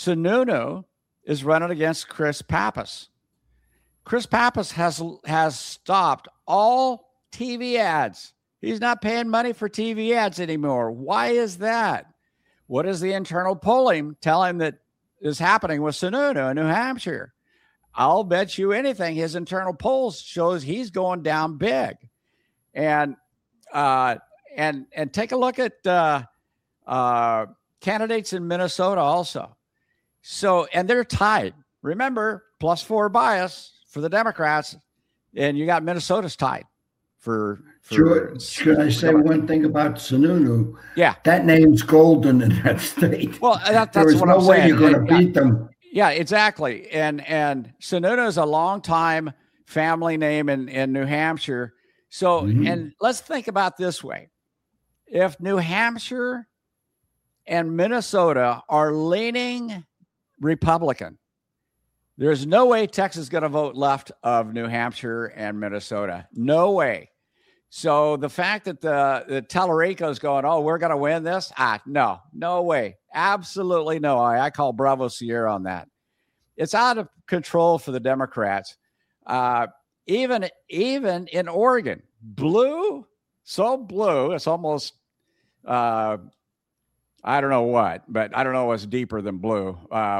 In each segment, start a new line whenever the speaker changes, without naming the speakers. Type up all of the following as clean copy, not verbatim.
Sununu is running against Chris Pappas. Chris Pappas has stopped all TV ads. He's not paying money for TV ads anymore. Why is that? What is the internal polling telling that is happening with Sununu in New Hampshire? I'll bet you anything his internal polls shows he's going down big. And take a look at candidates in Minnesota also. So, and they're tied. Remember, +4 bias for the Democrats, and you got Minnesota's tied for
should I say one thing about Sununu?
Yeah.
That name's golden in that state.
Well, that's
there is
what
no
I'm
way
saying.
you're going to beat them.
Yeah, exactly. And Sununu is a longtime family name in New Hampshire. So, and let's think about this way. If New Hampshire and Minnesota are leaning Republican, there's no way Texas is going to vote left of New Hampshire and Minnesota. No way. So the fact that the Tellerico is going, oh, we're going to win this? No way. Absolutely no. I call Bravo Sierra on that. It's out of control for the Democrats. Even in Oregon, so blue, it's almost, I don't know what, but I don't know what's deeper than blue.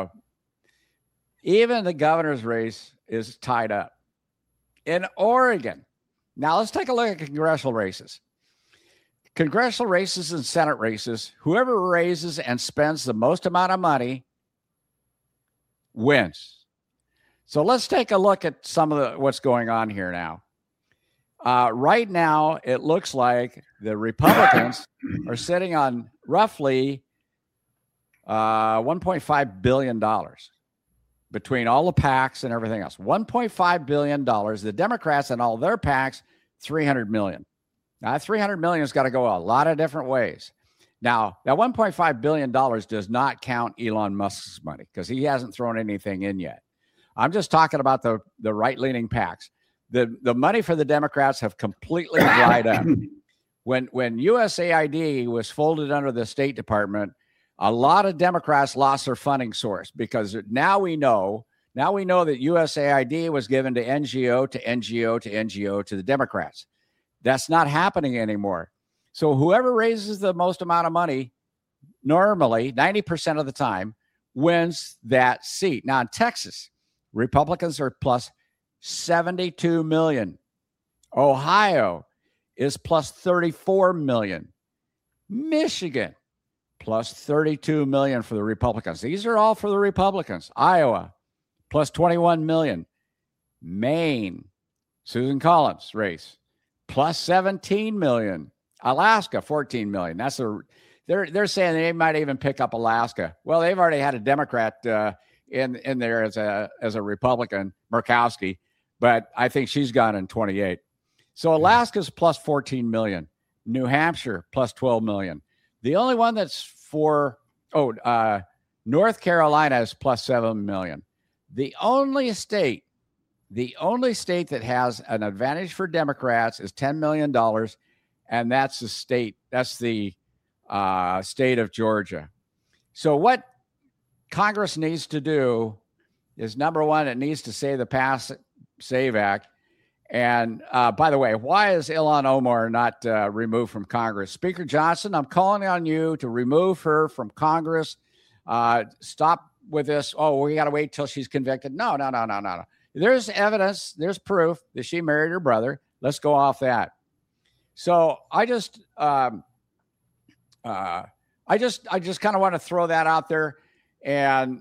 Even the governor's race is tied up in Oregon. Now let's take a look at congressional races. Congressional races and Senate races, whoever raises and spends the most amount of money wins. So let's take a look at some of what's going on here now. Right now, it looks like the Republicans are sitting on roughly $1.5 billion between all the PACs and everything else. $1.5 billion. The Democrats and all their PACs, $300 million. Now, that $300 million has got to go a lot of different ways. Now, that $1.5 billion does not count Elon Musk's money because he hasn't thrown anything in yet. I'm just talking about the right-leaning PACs. The money for the Democrats have completely dried up. When USAID was folded under the State Department, a lot of Democrats lost their funding source because now we know that USAID was given to NGO to NGO to NGO to the Democrats. That's not happening anymore. So whoever raises the most amount of money, normally 90% of the time, wins that seat. Now in Texas, Republicans are plus 72 million. Ohio is plus 34 million. Michigan, plus 32 million for the Republicans. These are all for the Republicans. Iowa, plus 21 million. Maine, Susan Collins race, plus 17 million. Alaska, 14 million. They're saying they might even pick up Alaska. Well, they've already had a Democrat in there as a Republican, Murkowski, but I think she's gone in 28. So Alaska's plus 14 million. New Hampshire, plus 12 million. The only one that's for North Carolina is plus 7 million. The only state that has an advantage for Democrats is $10 million, and that's the state of Georgia. So what Congress needs to do is, number one, it needs to say the Pass Save Act. And by the way, why is Ilhan Omar not removed from Congress? Speaker Johnson, I'm calling on you to remove her from Congress. Stop with this. Oh, we got to wait till she's convicted. No. There's evidence. There's proof that she married her brother. Let's go off that. So I just kind of want to throw that out there. And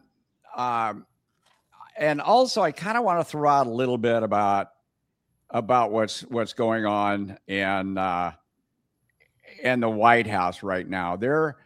also I kind of want to throw out a little bit about what's going on in the White House right now. They're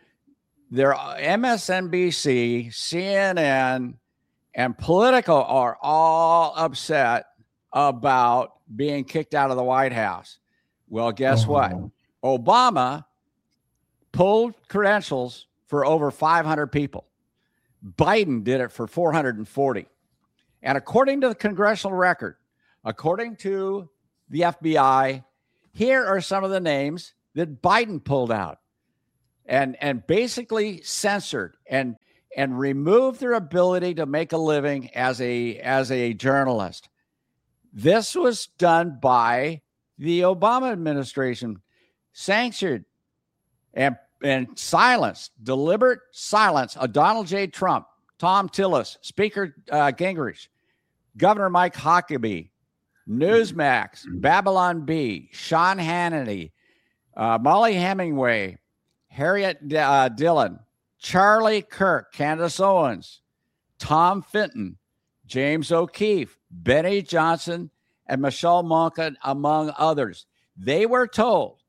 MSNBC, CNN, and Politico are all upset about being kicked out of the White House. Well, guess what? Obama pulled credentials for over 500 people. Biden did it for 440. And according to the congressional record, according to the FBI, here are some of the names that Biden pulled out and basically censored and and remove their ability to make a living as a journalist. This was done by the Obama administration, sanctioned and silenced, deliberate silence of Donald J. Trump, Tom Tillis, Speaker Gingrich, Governor Mike Huckabee, Newsmax, Babylon Bee, Sean Hannity, Molly Hemingway, Harriet Dillon, Charlie Kirk, Candace Owens, Tom Fenton, James O'Keefe, Benny Johnson, and Michelle Malkin, among others. They were told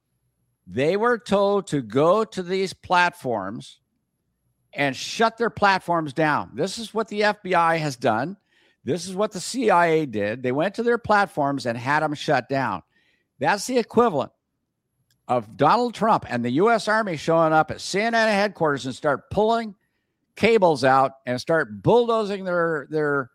to go to these platforms and shut their platforms down. This is what the FBI has done. This is what the CIA did. They went to their platforms and had them shut down. That's the equivalent of Donald Trump and the U.S. Army showing up at CNN headquarters and start pulling cables out and start bulldozing their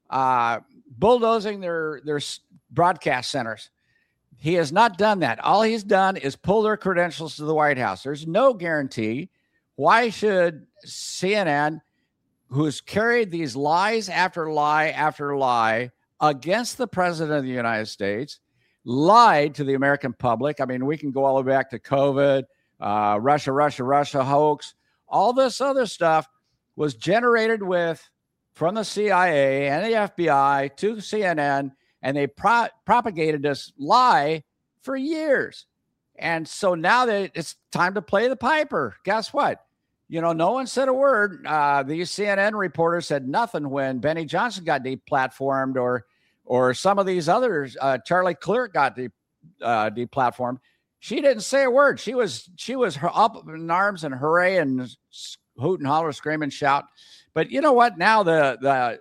broadcast centers. He has not done that. All he's done is pull their credentials to the White House. There's no guarantee. Why should CNN, who's carried these lies after lie after lie against the president of the United States, lied to the American public? I mean, we can go all the way back to COVID, Russia hoax. All this other stuff was generated from the CIA and the FBI to CNN, and they propagated this lie for years. And so now that it's time to play the piper, guess what? No one said a word. These CNN reporters said nothing when Benny Johnson got deplatformed, or some of these others. Charlie Clerk got deplatformed. She didn't say a word. She was up in arms and hooray and hoot and holler, scream and shout. But you know what? Now the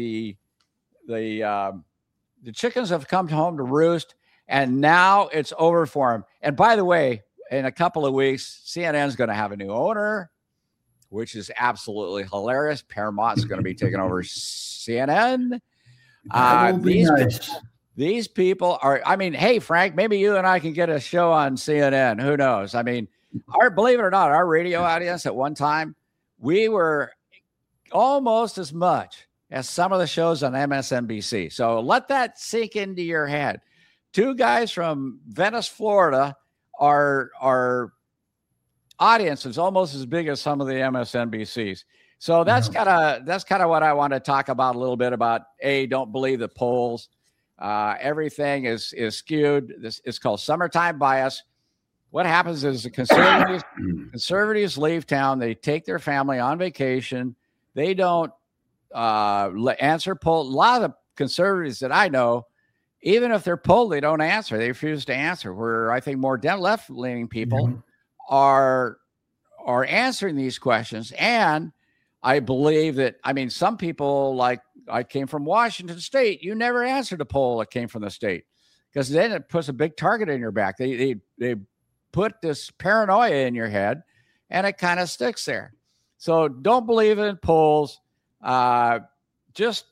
chickens have come home to roost, and now it's over for them. And by the way, in a couple of weeks, CNN is going to have a new owner, which is absolutely hilarious. Paramount's going to be taking over CNN. These people are, hey, Frank, maybe you and I can get a show on CNN. Who knows? Believe it or not, our radio audience at one time, we were almost as much as some of the shows on MSNBC. So let that sink into your head. Two guys from Venice, Florida, our audience is almost as big as some of the MSNBCs. So that's kind of what I want to talk about a little bit about. Don't believe the polls. Everything is skewed. This is called summertime bias. What happens is the conservatives leave town. They take their family on vacation. They don't answer polls. A lot of the conservatives that I know, even if they're polled, they don't answer. They refuse to answer. Where I think more left-leaning people are answering these questions. And I believe that, some people, like I came from Washington State, you never answered a poll that came from the state, because then it puts a big target in your back. They put this paranoia in your head, and it kind of sticks there. So don't believe in polls. Just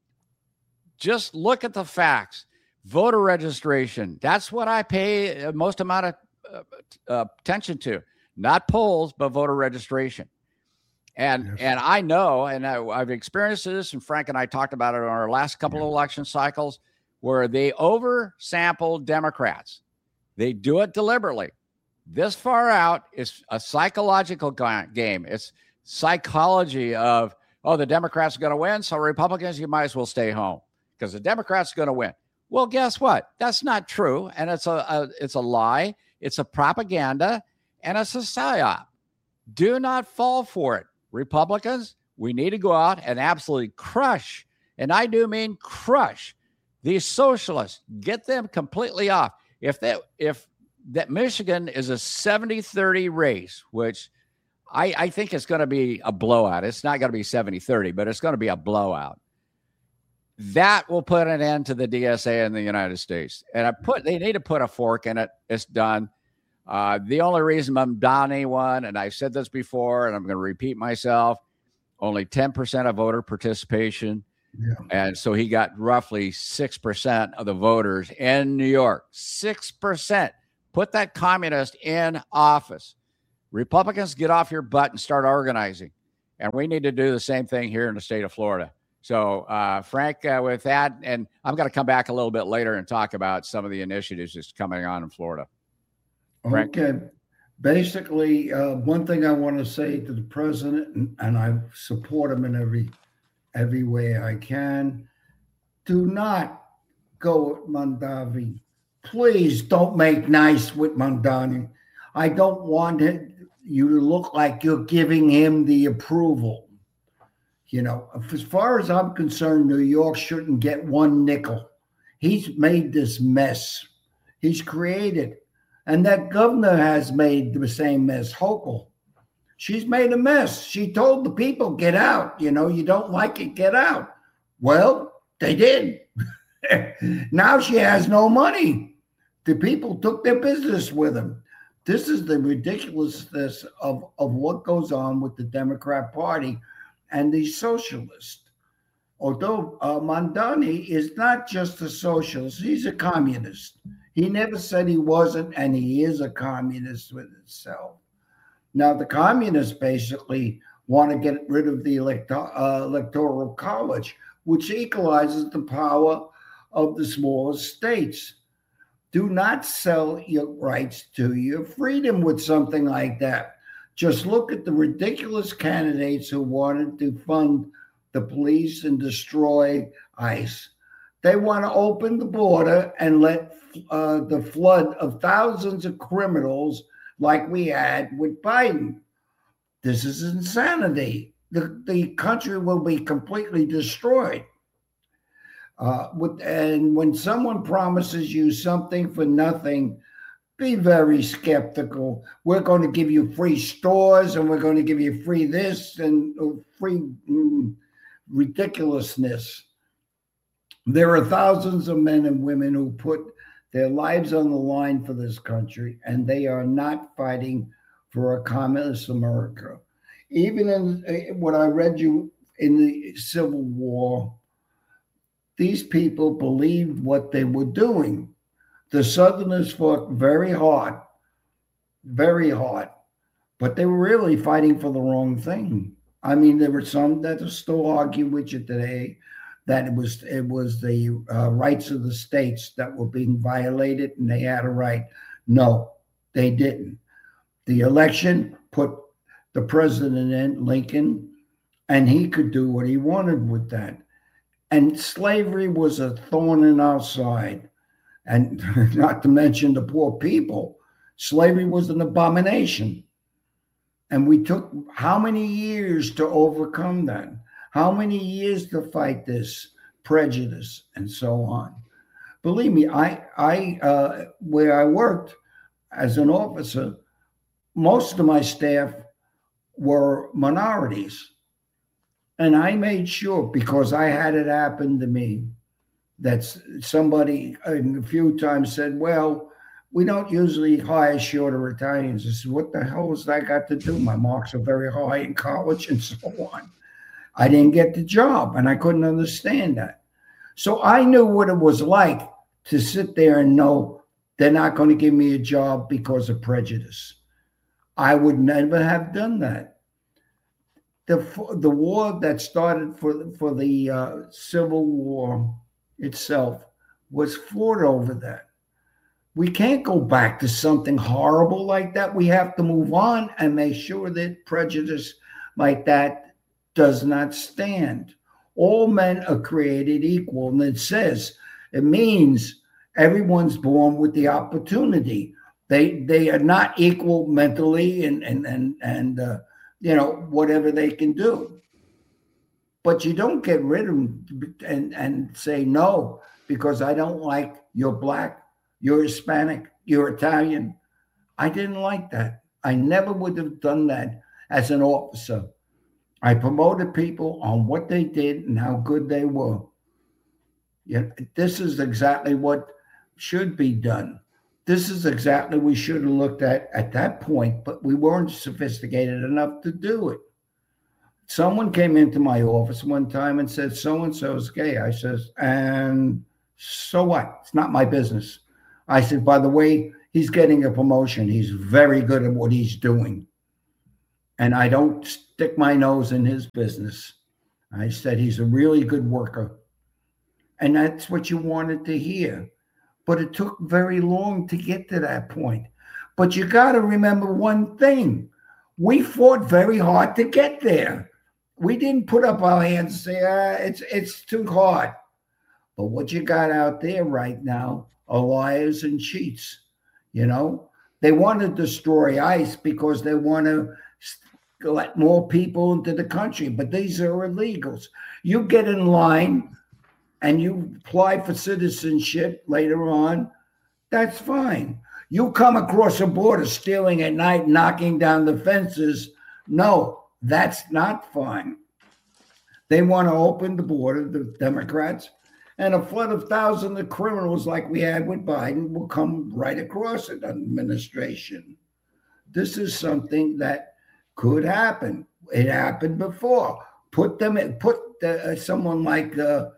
look at the facts. Voter registration. That's what I pay most amount of attention to. Not polls, but voter registration. And I know, and I've experienced this, and Frank and I talked about it on our last couple of election cycles, where they oversample Democrats. They do it deliberately. This far out is a psychological game. It's psychology of, the Democrats are going to win, so Republicans, you might as well stay home because the Democrats are going to win. Well, guess what? That's not true, and it's a lie. It's a propaganda, and it's a psyop. Do not fall for it. Republicans, we need to go out and absolutely crush, and I do mean crush, these socialists. Get them completely off. If that Michigan is a 70-30 race, which I think it's going to be a blowout. It's not going to be 70-30, but it's going to be a blowout. That will put an end to the DSA in the United States. And they need to put a fork in it. It's done. The only reason I'm down anyone, and I've said this before, and I'm going to repeat myself, only 10% of voter participation. Yeah. And so he got roughly 6% of the voters in New York. 6%. Put that communist in office. Republicans, get off your butt and start organizing. And we need to do the same thing here in the state of Florida. So, Frank, with that, and I'm going to come back a little bit later and talk about some of the initiatives that's coming on in Florida. Frank?
Okay. Basically, one thing I want to say to the president, and I support him in every way I can, do not go with Mondavi. Please don't make nice with Mondani. I don't want you to look like you're giving him the approval. You know, as far as I'm concerned, New York shouldn't get one nickel. He's made this mess. He's created. And that governor has made the same mess, Hochul. She's made a mess. She told the people, get out. You know, you don't like it, get out. Well, they did. Now she has no money. The people took their business with them. This is the ridiculousness of what goes on with the Democrat Party and the socialists. Although Mondani is not just a socialist, he's a communist. He never said he wasn't, and he is a communist with itself. Now, the communists basically want to get rid of the electoral college, which equalizes the power of the smaller states. Do not sell your rights to your freedom with something like that. Just look at the ridiculous candidates who wanted to fund the police and destroy ICE. They want to open the border and let the flood of thousands of criminals like we had with Biden. This is insanity. The country will be completely destroyed. And when someone promises you something for nothing, be very skeptical. We're going to give you free stores and we're going to give you free this and free ridiculousness. There are thousands of men and women who put their lives on the line for this country, and they are not fighting for a communist America. Even in what I read you in the Civil War, these people believed what they were doing. The Southerners fought very hard, but they were really fighting for the wrong thing. I mean, there were some that still argue with you today that it was the rights of the states that were being violated and they had a right. No, they didn't. The election put the president in, Lincoln, and he could do what he wanted with that. And slavery was a thorn in our side. And not to mention the poor people. Slavery was an abomination. And we took how many years to overcome that? How many years to fight this prejudice and so on? Believe me, I where I worked as an officer, most of my staff were minorities. And I made sure, because I had it happen to me, that somebody a few times said, well, we don't usually hire shorter Italians. I said, what the hell has that got to do? My marks are very high in college and so on. I didn't get the job, and I couldn't understand that. So I knew what it was like to sit there and know they're not going to give me a job because of prejudice. I would never have done that. The war that started for the Civil War itself was fought over that. We can't go back to something horrible like that. We have to move on and make sure that prejudice like that does not stand. All men are created equal, and it means everyone's born with the opportunity. They are not equal mentally and whatever they can do. But you don't get rid of them and say no because I don't like you're black, you're Hispanic, you're Italian. I didn't like that. I never would have done that as an officer. I promoted people on what they did and how good they were. This is exactly what should be done. This is exactly what we should have looked at that point, but we weren't sophisticated enough to do it. Someone came into my office one time and said, so-and-so is gay. I says, and so what? It's not my business. I said, by the way, he's getting a promotion. He's very good at what he's doing. and I don't stick my nose in his business. I said he's a really good worker. And that's what you wanted to hear. But it took very long to get to that point. But you got to remember one thing. We fought very hard to get there. We didn't put up our hands and say, it's too hard. But what you got out there right now are liars and cheats. You know, they want to destroy ICE because they want to let more people into the country. But these are illegals. You get in line and you apply for citizenship later on, that's fine. You come across a border stealing at night, knocking down the fences, no, that's not fine. They want to open the border, the Democrats, and a flood of thousands of criminals like we had with Biden will come right across an administration. This is something that could happen. It happened before. Put someone like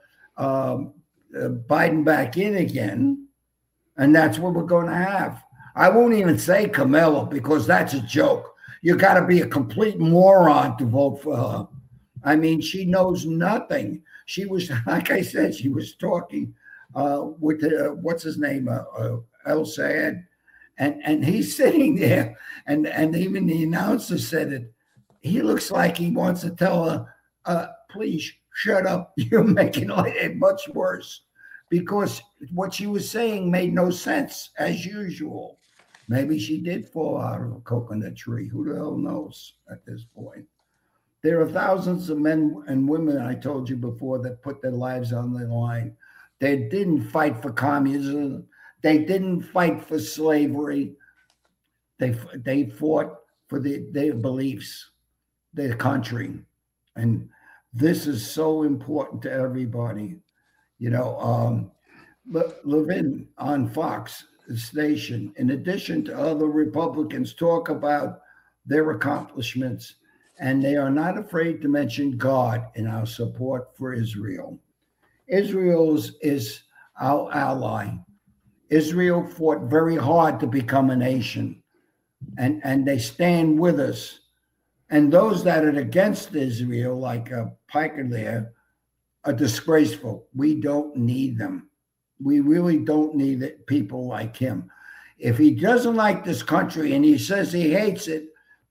Biden back in again, and that's what we're going to have. I won't even say Kamala because that's a joke. You got to be a complete moron to vote for her. I mean, she knows nothing. She was, like I said, she was talking with what's his name, El Sayed, and he's sitting there, and even the announcer said it. He looks like he wants to tell her, please shut up. You're making it much worse, because what she was saying made no sense as usual. Maybe she did fall out of a coconut tree. Who the hell knows at this point? There are thousands of men and women, I told you before, that put their lives on the line. They didn't fight for communism. They didn't fight for slavery. They fought for their beliefs, their country. And this is so important to everybody. You know, Levin on Fox station, in addition to other Republicans, talk about their accomplishments, and they are not afraid to mention God in our support for Israel. Israel is our ally. Israel fought very hard to become a nation, and they stand with us. And those that are against Israel, like Piker there, are disgraceful. We don't need them. We really don't need people like him. If he doesn't like this country and he says he hates it,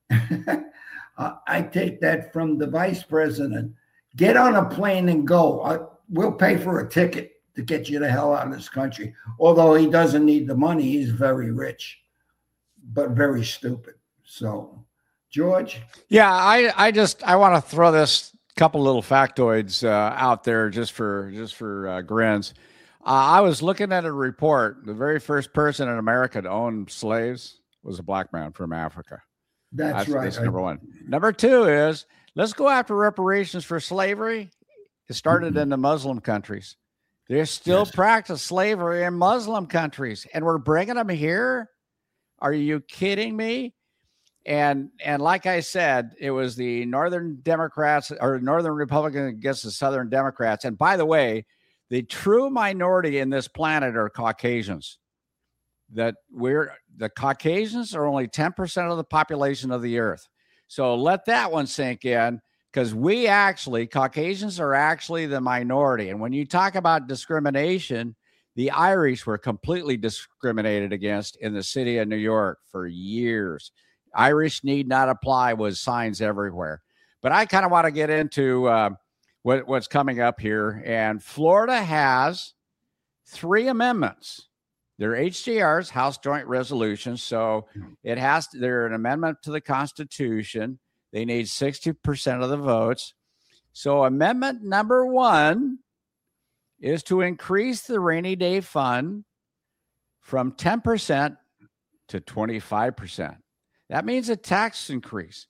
I take that from the vice president. Get on a plane and go. We'll pay for a ticket to get you the hell out of this country. Although he doesn't need the money, he's very rich, but very stupid. So, George?
Yeah, I want to throw this couple little factoids out there just for grins. I was looking at a report. The very first person in America to own slaves was a black man from Africa.
That's right.
That's number one. Number two is, let's go after reparations for slavery. It started in the Muslim countries. They still practice slavery in Muslim countries, and we're bringing them here. Are you kidding me? And like I said, it was the Northern Democrats or Northern Republicans against the Southern Democrats. And by the way, the true minority in this planet are Caucasians. The Caucasians are only 10% of the population of the earth. So let that one sink in, because Caucasians are actually the minority. And when you talk about discrimination, the Irish were completely discriminated against in the city of New York for years. Irish need not apply was signs everywhere. But I kind of want to get into what's coming up here. And Florida has 3 amendments. They're HJRs, House Joint Resolutions. So they're an amendment to the Constitution. They need 60% of the votes. So amendment number 1 is to increase the rainy day fund from 10% to 25%. That means a tax increase.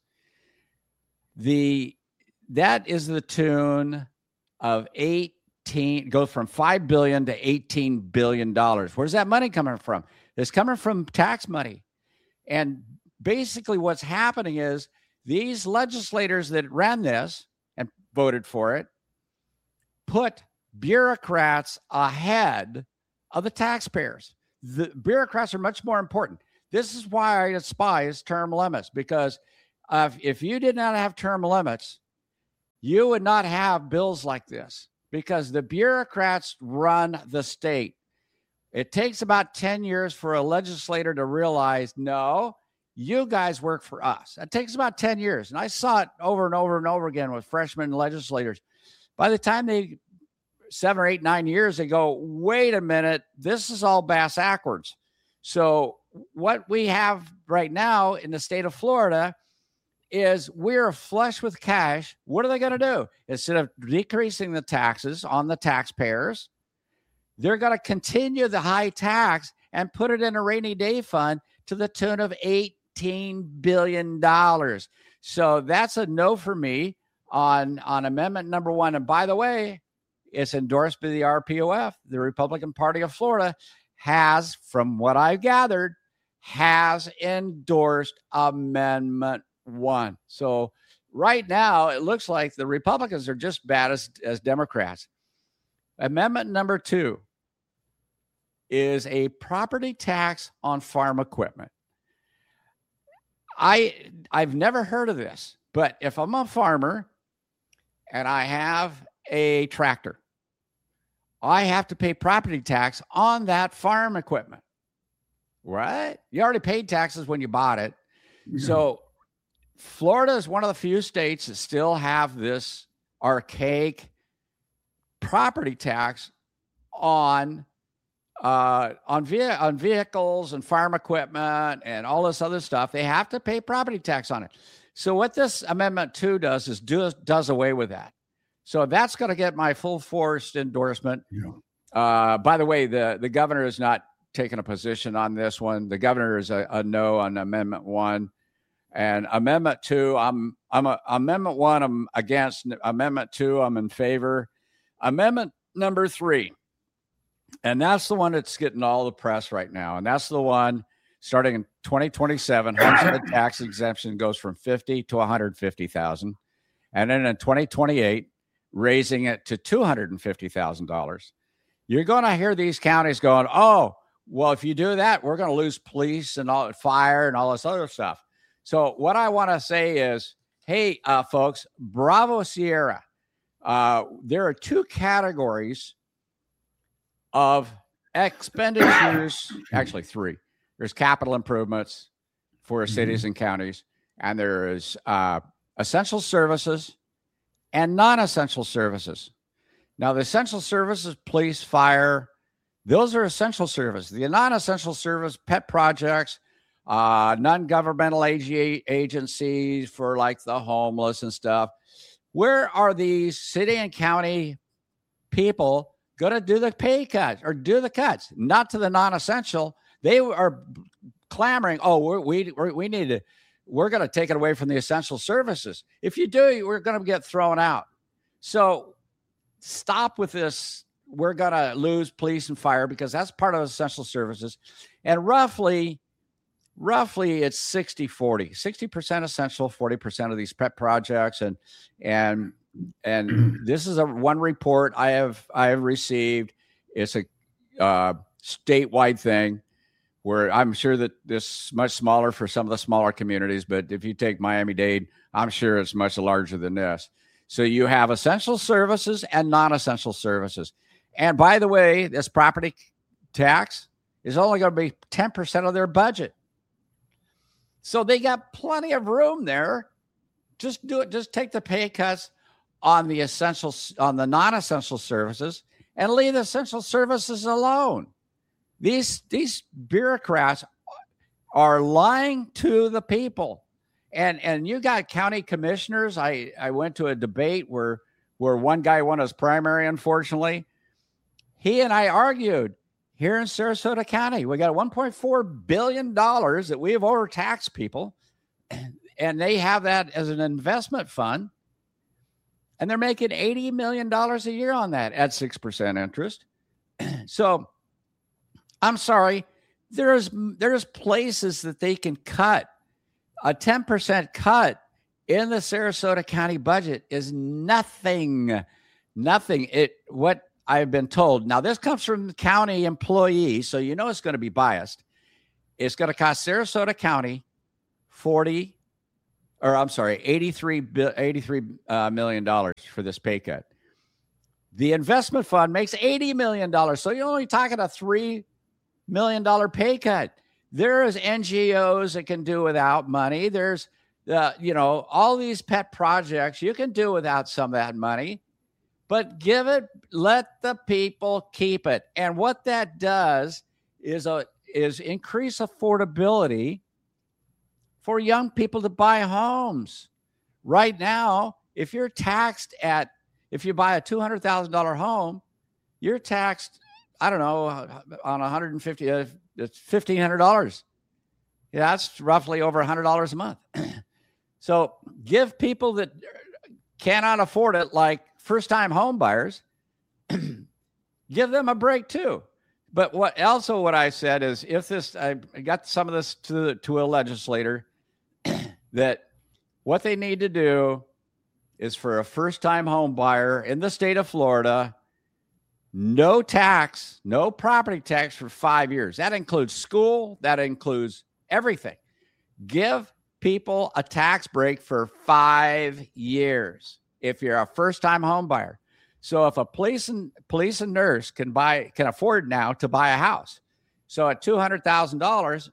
That is the tune of go from $5 billion to $18 billion. Where's that money coming from? It's coming from tax money. And basically what's happening is these legislators that ran this and voted for it put bureaucrats ahead of the taxpayers. The bureaucrats are much more important. This is why I despise term limits, because if you did not have term limits, you would not have bills like this because the bureaucrats run the state. It takes about 10 years for a legislator to realize, no, you guys work for us. It takes about 10 years. And I saw it over and over and over again with freshman legislators. By the time they 7 or 8, 9 years, they go, wait a minute, this is all bass-ackwards. So what we have right now in the state of Florida is we're flush with cash. What are they going to do? Instead of decreasing the taxes on the taxpayers, they're going to continue the high tax and put it in a rainy day fund to the tune of $18 billion. So that's a no for me on amendment number 1. And by the way, it's endorsed by the RPOF. The Republican Party of Florida has, from what I've gathered, has endorsed amendment 1. So right now, it looks like the Republicans are just bad as Democrats. Amendment number 2 is a property tax on farm equipment. I've never heard of this, but if I'm a farmer and I have a tractor, I have to pay property tax on that farm equipment. Right? You already paid taxes when you bought it. Yeah. So Florida is one of the few states that still have this archaic property tax on vehicles and farm equipment and all this other stuff. They have to pay property tax on it. So what this Amendment 2 does is does away with that. So that's going to get my full force endorsement. Yeah. By the way, the governor is not taking a position on this one. The governor is a no on Amendment 1. And Amendment 2, Amendment 1, I'm against. Amendment 2, I'm in favor. Amendment number 3, and that's the one that's getting all the press right now. And that's the one starting in 2027, homestead tax exemption goes from $50,000 to $150,000. And then in 2028, raising it to $250,000. You're going to hear these counties going, oh, well, if you do that, we're going to lose police and all fire and all this other stuff. So what I want to say is, hey, folks, Bravo Sierra. There are 2 categories of expenditures, actually 3. There's capital improvements for cities and counties, and there is essential services and non-essential services. Now, the essential services, police, fire, those are essential services. The non-essential service, pet projects, non-governmental agencies for like the homeless and stuff. Where are these city and county people going to do the pay cuts or do the cuts? Not to the non-essential. They are clamoring, oh, we need to, we're going to take it away from the essential services. If you do, we're going to get thrown out. So stop with this. We're going to lose police and fire because that's part of essential services. And roughly it's 60-40, 60% essential, 40% of these pet projects. And this is one report I have received. It's a statewide thing where I'm sure that this is much smaller for some of the smaller communities, but if you take Miami-Dade, I'm sure it's much larger than this. So you have essential services and non-essential services. And by the way, this property tax is only going to be 10% of their budget. So they got plenty of room there. Just do it. Just take the pay cuts on the non-essential services and leave the essential services alone. These bureaucrats are lying to the people. And you got county commissioners. I went to a debate where one guy won his primary, unfortunately. He and I argued here in Sarasota County. We got $1.4 billion that we have overtaxed people, and they have that as an investment fund. And they're making $80 million a year on that at 6% interest. So I'm sorry, there's places that they can cut. A 10% cut in the Sarasota County budget is nothing. What I've been told. Now, this comes from the county employees, so you know it's going to be biased. It's going to cost Sarasota County or I'm sorry, $83 million for this pay cut. The investment fund makes $80 million. So you're only talking a $3 million pay cut. There's NGOs that can do without money. There's, all these pet projects you can do without some of that money. But let the people keep it. And what that does is increase affordability for young people to buy homes. Right now, if you buy a $200,000 home, you're taxed, I don't know, on 150, it's $1,500. Yeah, that's roughly over $100 a month. So give people that cannot afford it, like first-time home buyers, give them a break too. But what I said is, I got some of this to a legislator, that what they need to do is for a first-time home buyer in the state of Florida, no property tax for 5 years. That includes school. That includes everything. Give people a tax break for 5 years if you're a first-time home buyer. So if a police and nurse can afford now to buy a house, so at $200,000,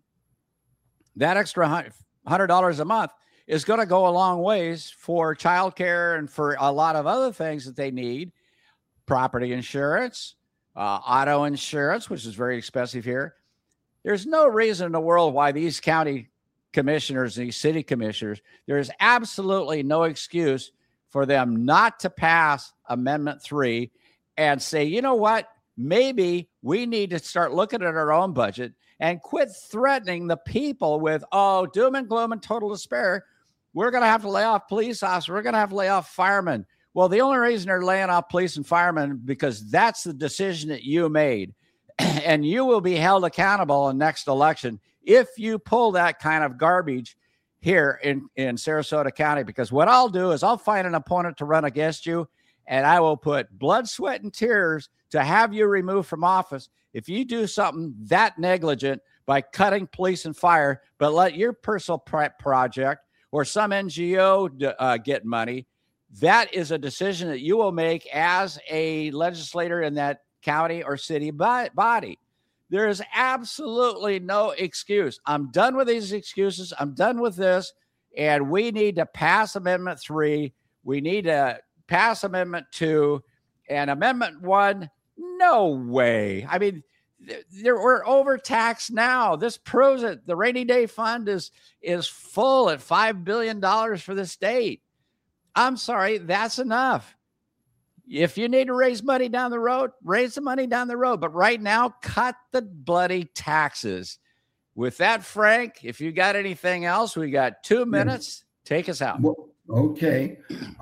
that extra $100 a month is going to go a long ways for childcare and for a lot of other things that they need. Property insurance, auto insurance, which is very expensive here. There's no reason in the world why these county commissioners, these city commissioners, there's absolutely no excuse for them not to pass Amendment 3 and say, you know what, maybe we need to start looking at our own budget and quit threatening the people with, doom and gloom and total despair. We're going to have to lay off police officers. We're going to have to lay off firemen. Well, the only reason they're laying off police and firemen because that's the decision that you made. And you will be held accountable in next election if you pull that kind of garbage here in Sarasota County. Because what I'll do is I'll find an opponent to run against you, and I will put blood, sweat, and tears to have you removed from office if you do something that negligent by cutting police and fire, but let your personal project or some NGO get money. That is a decision that you will make as a legislator in that county or city body. There is absolutely no excuse. I'm done with these excuses. I'm done with this. And we need to pass Amendment 3. We need to pass Amendment 2. And Amendment 1, no way. I mean, we're overtaxed now. This proves it. The rainy day fund is full at $5 billion for the state. I'm sorry, that's enough. If you need to raise money down the road, raise the money down the road. But right now, cut the bloody taxes. With that, Frank, if you got anything else, we got 2 minutes. Take us out.
Well, okay.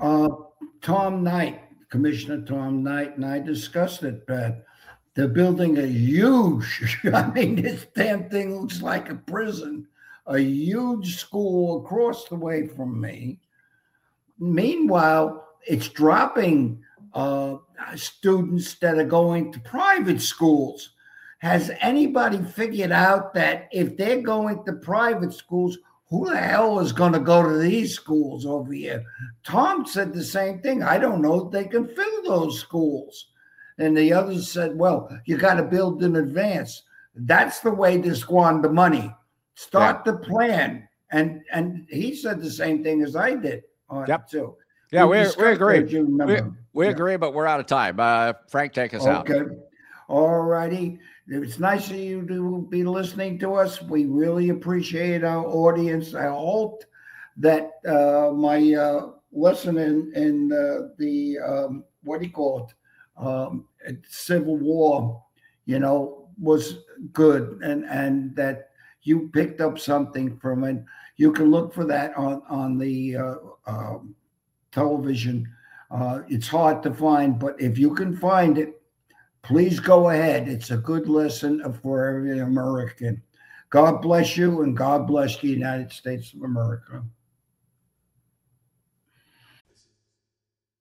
Tom Knight, Commissioner Tom Knight, and I discussed it. They're building a huge, this damn thing looks like a prison, a huge school across the way from me. Meanwhile, it's dropping students that are going to private schools. Has anybody figured out that if they're going to private schools, who the hell is going to go to these schools over here? Tom said the same thing. I don't know if they can fill those schools. And the others said, well, you got to build in advance. That's the way to squander money. Start the plan. And he said the same thing as I did on it too.
Yeah, we agree. We agree, but we're out of time. Frank, take us out.
Okay. All righty. It's nice of you to be listening to us. We really appreciate our audience. I hope that my lesson in the what do you call it? Civil War, was good, and that you picked up something from it. You can look for that on the television. It's hard to find, but if you can find it, please go ahead. It's a good lesson for every American. God bless you, and God bless the United States of America.